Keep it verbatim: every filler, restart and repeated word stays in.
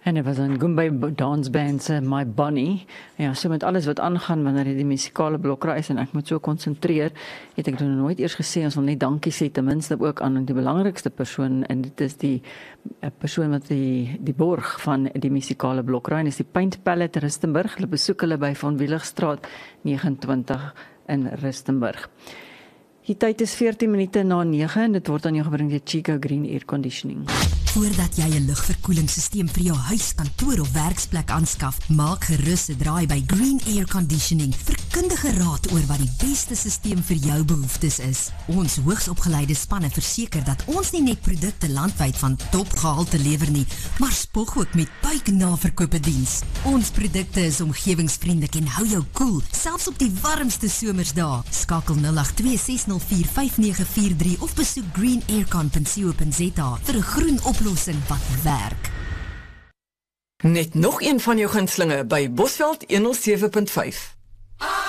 En dit was een Goombay Dance Band se My Bunny. Ja, so met alles wat aangaan wanneer jy die musikale blokra is en ek moet so konsentreer, het ek nou nooit eers gesê ons wil net dankie sê ten minste ook aan die belangrikste persoon en dit is die persoon wat die die borg van die musikale blokra en is die Paint Palette Rustenburg. Hulle besoek hulle by Van Wieligstraat vyf nege twee in Rustenburg. Die tyd is veertien minute na nege en dit word aan jou gebring deur Chico Green Air Conditioning. Voordat jy 'n lugverkoelingssysteem vir jou huis, kantoor of werksplek aanskaf, maak gerus 'n draai by Green Air Conditioning vir kundige raad oor wat die beste systeem vir jou behoeftes is. Ons hoogsopgeleide spanne verseker dat ons nie net produkte landwyd van topgehalte lewer nie, maar spog ook met buiknaverkope diens. Ons produkte is omgewingsvriendelik en hou jou koel, selfs op die warmste somersdae. Skakel nul agt twee ses nul vier vyf nege vier drie of besoek green aircon punt co punt za vir 'n groen oplossing wat werk. Net nog een van jou gunstelinge by Bosveld honderd sewe punt vyf.